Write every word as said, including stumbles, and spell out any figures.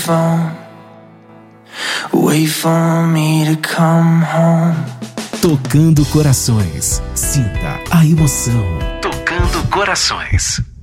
phone. Wait for me to come home. Tocando corações. Sinta a emoção. Tocando corações.